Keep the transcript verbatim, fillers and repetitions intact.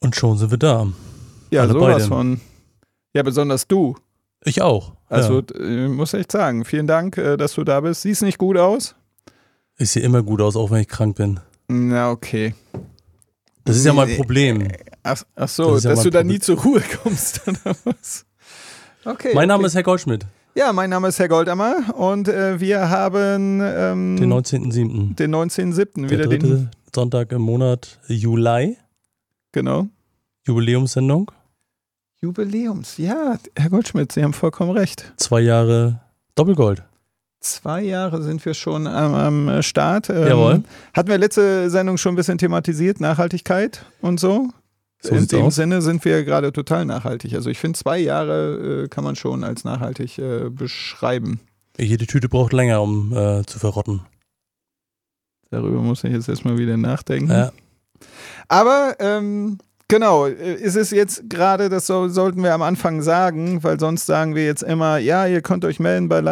Und schon sind wir da. Ja, Alle sowas beide. von. Ja, besonders du. Ich auch. Also, ja. ich muss echt sagen, vielen Dank, äh, dass du da bist. Siehst nicht gut aus? Ich sehe immer gut aus, auch wenn ich krank bin. Na, okay. Das ist ja mein Problem. Ach, ach so, Das ist ja dass mein du da Problem. nie zur Ruhe kommst, oder was? Okay. Mein okay. Name ist Herr Goldschmidt. Ja, mein Name ist Herr Goldammer und äh, wir haben ähm, Den neunzehnten siebten den neunzehnten siebten Der wieder dritte den. Sonntag im Monat Juli. Genau. Jubiläumssendung. Jubiläums, ja, Herr Goldschmidt, Sie haben vollkommen recht. Zwei Jahre Doppelgold. Zwei Jahre sind wir schon am, am Start. Ähm, Jawohl. Hatten wir letzte Sendung schon ein bisschen thematisiert, Nachhaltigkeit und so. So In sieht's dem aus. Sinne sind wir gerade total nachhaltig. Also ich finde, zwei Jahre äh, kann man schon als nachhaltig äh, beschreiben. Jede Tüte braucht länger, um äh, zu verrotten. Darüber muss ich jetzt erstmal wieder nachdenken. Ja. Aber ähm, genau, ist es jetzt gerade, das so, sollten wir am Anfang sagen, weil sonst sagen wir jetzt immer, ja, ihr könnt euch melden bei